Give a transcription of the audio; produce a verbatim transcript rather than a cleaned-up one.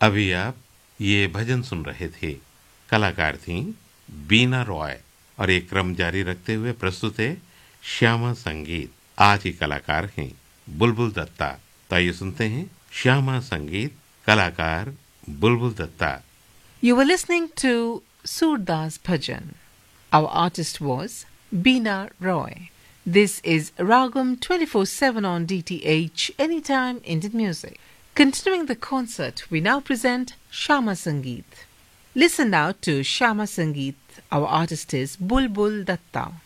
अभी आप ये भजन सुन रहे थे। कलाकार थीं बीना रॉय और ये क्रम जारी रखते हुए प्रस्तुत है श्यामा संगीत। आज की कलाकार हैं बुलबुल दत्ता। तो आइए सुनते हैं श्यामा संगीत, कलाकार बुलबुल Dutta. You were listening to Surdas Bhajan. Our artist was Beena Roy. This is Ragam twenty-four seven on D T H, Anytime Indian Music. Continuing the concert, we now present Shama Sangeet. Listen now to Shama Sangeet. Our artist is Bulbul Datta.